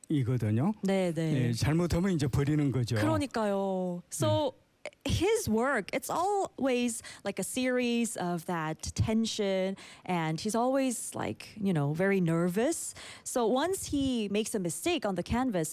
이거든요. 네, 네. 예, 잘못하면 이제 버리는 거죠. 그러니까요. So his work, it's always like a series of that tension, and he's always like, very nervous. So once he makes a mistake on the canvas,